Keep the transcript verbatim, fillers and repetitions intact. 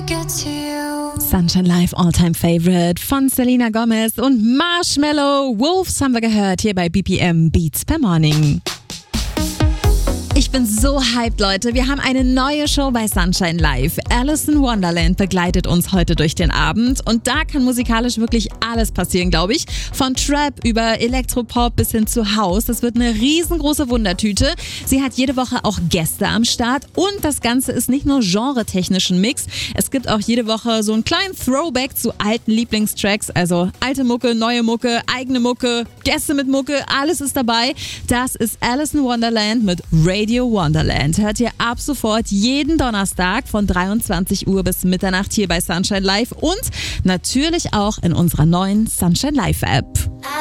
Sunshine Live All-Time Favorite von Selena Gomez und Marshmello. Wolves haben wir gehört hier bei B P M Beats per Morning. Ich bin so hyped, Leute. Wir haben eine neue Show bei Sunshine Live. Alice in Wonderland begleitet uns heute durch den Abend. Und da kann musikalisch wirklich alles passieren, glaube ich. Von Trap über Elektropop bis hin zu House. Das wird eine riesengroße Wundertüte. Sie hat jede Woche auch Gäste am Start. Und das Ganze ist nicht nur genretechnischen Mix. Es gibt auch jede Woche so einen kleinen Throwback zu alten Lieblingstracks. Also alte Mucke, neue Mucke, eigene Mucke, Gäste mit Mucke. Alles ist dabei. Das ist Alice in Wonderland mit Radio Wonderland. Hört ihr ab sofort jeden Donnerstag von dreiundzwanzig Uhr bis Mitternacht hier bei Sunshine Live und natürlich auch in unserer neuen Sunshine Live App.